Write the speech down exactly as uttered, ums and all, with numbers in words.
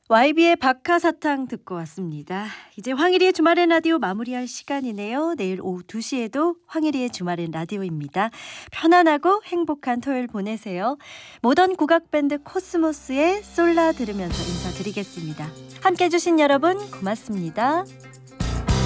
와이비의 박하사탕 듣고 왔습니다. 이제 황일이의 주말엔 라디오 마무리할 시간이네요. 내일 오후 두 시에도 황일이의 주말엔 라디오입니다. 편안하고 행복한 토요일 보내세요. 모던 국악밴드 코스모스의 솔라 들으면서 인사드리겠습니다. 함께해 주신 여러분 고맙습니다.